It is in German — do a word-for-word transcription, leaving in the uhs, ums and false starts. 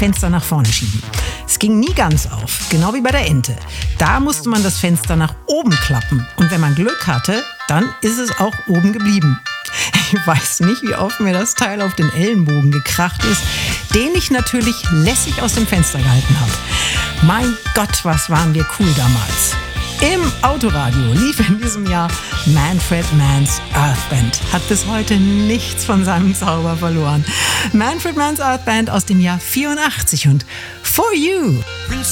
Fenster nach vorne schieben. Es ging nie ganz auf, genau wie bei der Ente. Da musste man das Fenster nach oben klappen. Und wenn man Glück hatte, dann ist es auch oben geblieben. Ich weiß nicht, wie oft mir das Teil auf den Ellenbogen gekracht ist, den ich natürlich lässig aus dem Fenster gehalten habe. Mein Gott, was waren wir cool damals. Im Autoradio lief in diesem Jahr Manfred Mann's Earth Band. Hat bis heute nichts von seinem Zauber verloren. Manfred Mann's Earth Band aus dem Jahr vierundachtzig und For You.